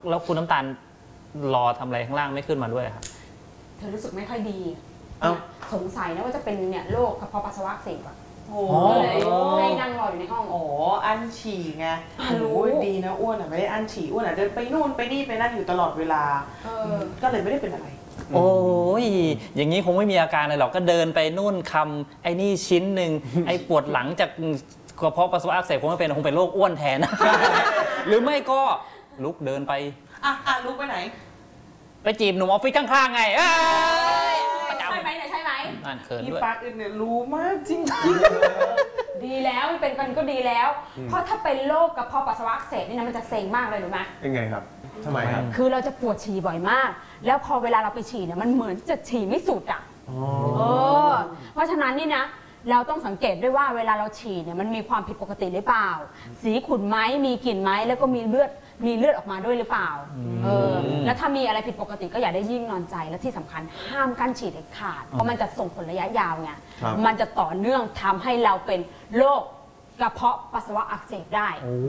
แล้วคุณน้ำตาลรอทำอะไรข้างล่างไม่ขึ้นมาด้วยครับเธอรู้สึกไม่ค่อยดีสงสัยนะว่าจะเป็นเนี่ยโรคกระเพาะปัสสาวะอักเสบอ่ะโอ้ยให้นั่งรออยู่ในห้องโอ้อั้นฉี่ไงรู้ดีนะอ้วนอ่ะไม่ได้อั้นฉี่อ้วนอ่ะเดินไปนู่นไปนี่ไปนั่นอยู่ตลอดเวลาก็เลยไม่ได้เป็นอะไรโอ้ยอย่างนี้คงไม่มีอาการอะไรหรอกก็เดินไปนู่นคำไอ้นี่ชิ้นหนึ่งไอ้ปวดหลังจากกระเพาะปัสสาวะอักเสบคงไม่เป็นคงเป็นโรคอ้วนแทน หรือไม่ก็ลุกเดินไปลุกไปไหนไปจีบหนุ่มออฟฟิศข้างๆไงใช่ไหมเนี่ยใช่ไหมนั่นเขินด้วยพี่ปาร์คเนี่ยรู้มากจริงดีแล้วเป็นกันก็ดีแล้วเพราะถ้าเป็นโรคกระเพาะปัสสาวะอักเสบนี่นะมันจะเซ็งมากเลยรู้ไหมยังไงครับทำไมครับคือเราจะปวดฉี่บ่อยมากแล้วพอเวลาเราไปฉี่เนี่ยมันเหมือนจะฉี่ไม่สุดอ่ะเพราะฉะนั้นนี่นะเราต้องสังเกตด้วยว่าเวลาเราฉี่เนี่ยมันมีความผิดปกติหรือเปล่าสีขุ่นไหมมีกลิ่นไหมแล้วก็มีเลือดออกมาด้วยหรือเปล่าแล้วถ้ามีอะไรผิดปกติก็อย่าได้ยิ่งนอนใจและที่สำคัญห้ามกั้นฉี่เด็ดขาดเพราะมันจะส่งผลระยะยาวไงมันจะต่อเนื่องทำให้เราเป็นโรคกระเพาะปัสสาวะอักเสบได้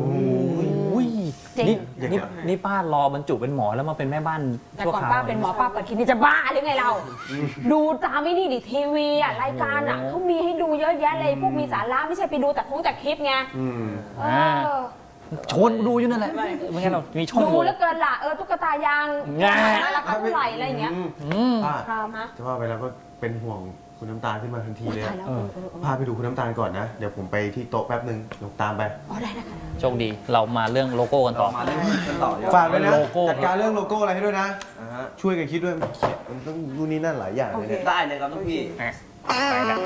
นี่ป้ารอบรรจุเป็นหมอแล้วมาเป็นแม่บ้านแต่ก่อนป้าเป็นหมอป้าเปิดคลินิกจะบ้าหรือไงเราดูตามไม่นี่ดิทีวีอ่ะรายการอ่ะเขามีให้ดูเยอะแยะเลยพวกมีสาระไม่ใช่ไปดูแต่คลิปไงชวนดูอยู่นั่นแหละไม่งั้นเรามีช่องดูแล้วเกินละตุ๊กตายางราคาเท่าไหร่อะไรอย่างเงี้ยจะว่าไปแล้วก็เป็นห่วงคุณน้ำตาลขึ้นมาทันทีเลยพาไปดูคุณน้ำตาลก่อนนะเดี๋ยวผมไปที่โต๊ะแป๊บนึงลงตามไปได้นะคะโชคดีเรามาเรื่องโลโก้กันต่อฝากด้วยนะจัดการเรื่องโลโก้อะไรให้ด้วยนะช่วยกันคิดด้วยมันต้องนู่นนี่นั่นหลายอย่างเลยได้เลยครับทุกพี่